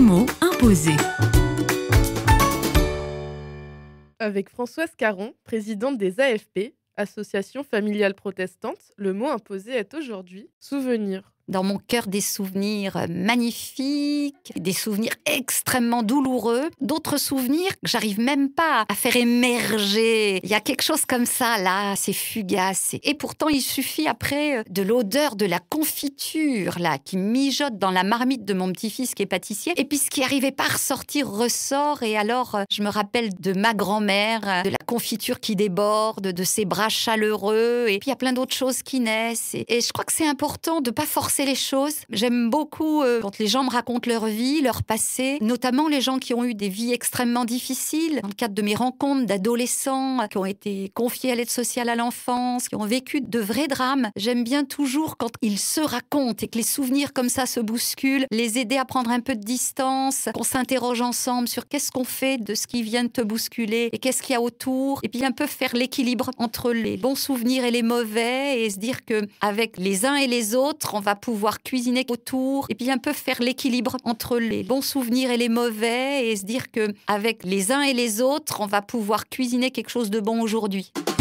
mots imposés. Avec Françoise Caron, présidente des AFP, Association familiale protestante, le mot imposé est aujourd'hui souvenir. Dans mon cœur, des souvenirs magnifiques, des souvenirs extrêmement douloureux, d'autres souvenirs que j'arrive même pas à faire émerger. Il y a quelque chose comme ça, là, c'est fugace. Et pourtant, il suffit après de l'odeur de la confiture, là, qui mijote dans la marmite de mon petit-fils qui est pâtissier. Et puis, ce qui n'arrivait pas à ressortir ressort. Et alors, je me rappelle de ma grand-mère, de la confiture qui déborde, de ses bras chaleureux. Et puis, il y a plein d'autres choses qui naissent. Et je crois que c'est important de pas forcer les choses. J'aime beaucoup quand les gens me racontent leur vie, leur passé, notamment les gens qui ont eu des vies extrêmement difficiles. Dans le cadre de mes rencontres d'adolescents qui ont été confiés à l'aide sociale à l'enfance, qui ont vécu de vrais drames, j'aime bien toujours quand ils se racontent et que les souvenirs comme ça se bousculent, les aider à prendre un peu de distance, qu'on s'interroge ensemble sur qu'est-ce qu'on fait de ce qui vient de te bousculer et qu'est-ce qu'il y a autour, et puis un peu faire l'équilibre entre les bons souvenirs et les mauvais, et se dire que avec les uns et les autres, on va pouvoir cuisiner autour, et puis un peu faire l'équilibre entre les bons souvenirs et les mauvais, et se dire que avec les uns et les autres, on va pouvoir cuisiner quelque chose de bon aujourd'hui.